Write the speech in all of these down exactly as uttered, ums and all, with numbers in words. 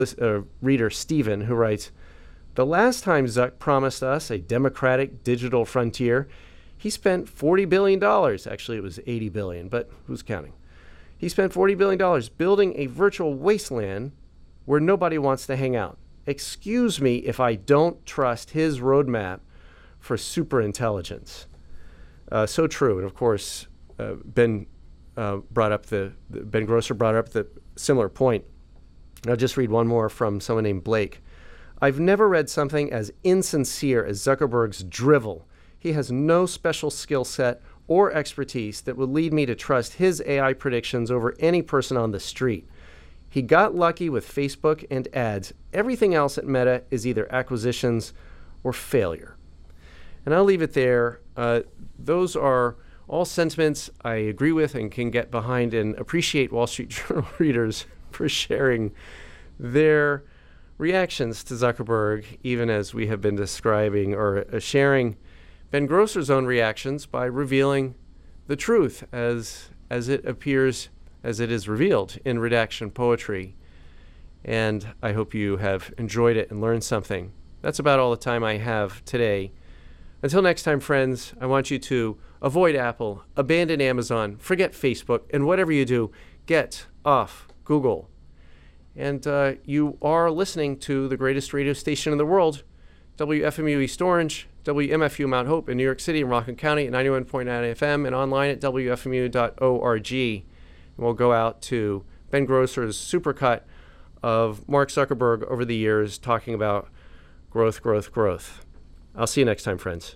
uh, reader Stephen, who writes, the last time Zuck promised us a democratic digital frontier, he spent forty billion dollars. Actually, it was eighty billion dollars, but who's counting? He spent forty billion dollars building a virtual wasteland where nobody wants to hang out. Excuse me if I don't trust his roadmap for superintelligence. Uh, so true. And of course, uh, Ben uh, brought up the, the Ben Grosser brought up the similar point. I'll just read one more from someone named Blake. I've never read something as insincere as Zuckerberg's drivel. He has no special skill set or expertise that would lead me to trust his A I predictions over any person on the street. He got lucky with Facebook and ads. Everything else at Meta is either acquisitions or failure. And I'll leave it there. Uh, those are all sentiments I agree with and can get behind, and appreciate Wall Street Journal readers for sharing their reactions to Zuckerberg, even as we have been describing or uh, sharing Ben Grosser's own reactions by revealing the truth as as it appears, as it is revealed in redaction poetry. And I hope you have enjoyed it and learned something. That's about all the time I have today. Until next time, friends, I want you to avoid Apple, abandon Amazon, forget Facebook, and whatever you do, get off Google. And uh, you are listening to the greatest radio station in the world, W F M U East Orange, W M F U Mount Hope in New York City and Rockland County at ninety-one point nine F M, and online at W F M U dot org. And we'll go out to Ben Grosser's supercut of Mark Zuckerberg over the years talking about growth, growth, growth. I'll see you next time, friends.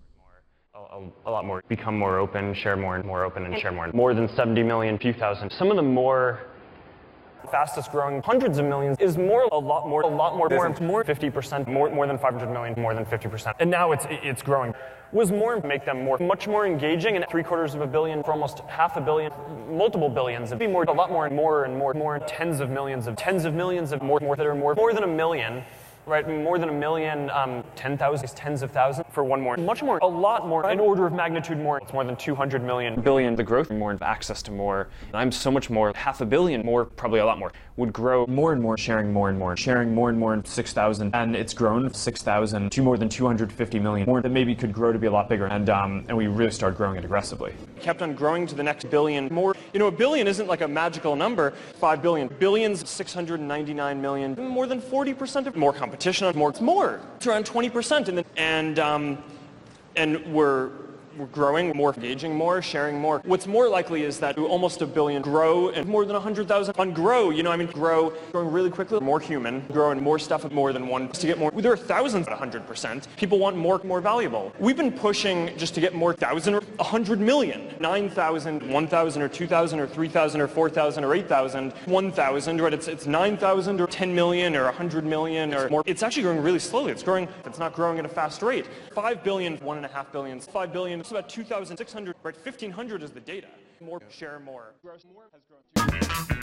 A, a lot more. Become more open, share more and more open, and share more. More than seventy million, few thousand. Some of the more fastest growing hundreds of millions is more, a lot more, a lot more, more, more fifty percent, more, more than five hundred million, more than fifty percent. And now it's, it's growing. Was more, make them more, much more engaging, and three quarters of a billion for almost half a billion, multiple billions, and be more, a lot more and more and more, more tens of millions of, tens of millions of more, more that are more, more than a million. Right, more than a million, um, ten thousand, tens of thousands for one more. Much more, a lot more, an order of magnitude more. It's more than two hundred million billion. The growth, more access to more. I'm so much more, half a billion more, probably a lot more, would grow more and more, sharing more and more, sharing more and more, six thousand. And it's grown six thousand to more than two hundred fifty million more that maybe could grow to be a lot bigger. And, um, and we really started growing it aggressively. Kept on growing to the next billion more. You know, a billion isn't like a magical number. Five billion. Billions, six hundred ninety-nine million. More than forty percent of more competition. More. It's more. It's around twenty percent. And, then, and, um, and we're, we're growing, more engaging, more sharing more. What's more likely is that almost a billion grow and more than one hundred thousand on grow. You know, I mean, grow, growing really quickly, more human, growing more stuff, more than one, to get more. There are thousands at one hundred percent. People want more, more valuable. We've been pushing just to get more thousand or one hundred million. nine thousand, one thousand or two thousand or three thousand or four thousand or eight thousand, one thousand, right? It's, it's nine thousand or ten million or one hundred million or more. It's actually growing really slowly. It's growing, it's not growing at a fast rate. five billion, one and a half billion, five billion. It's about two thousand six hundred, right? fifteen hundred is the data. More, share more. Gross more has grown.